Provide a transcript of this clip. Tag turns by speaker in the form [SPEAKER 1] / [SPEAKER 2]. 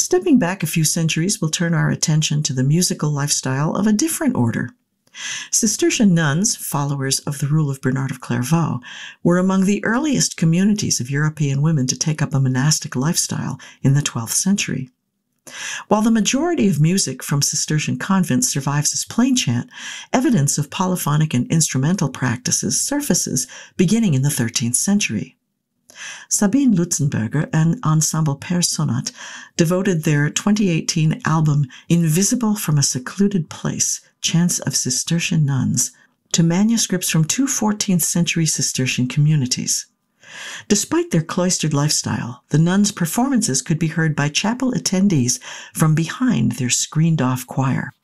[SPEAKER 1] Stepping back a few centuries, we'll turn our attention to the musical lifestyle of a different order. Cistercian nuns, followers of the rule of Bernard of Clairvaux, were among the earliest communities of European women to take up a monastic lifestyle in the 12th century. While the majority of music from Cistercian convents survives as plain chant, evidence of polyphonic and instrumental practices surfaces beginning in the 13th century. Sabine Lutzenberger and Ensemble Père Sonat devoted their 2018 album Invisible from a Secluded Place, Chants of Cistercian Nuns, to manuscripts from two 14th century Cistercian communities. Despite their cloistered lifestyle, the nuns' performances could be heard by chapel attendees from behind their screened-off choir.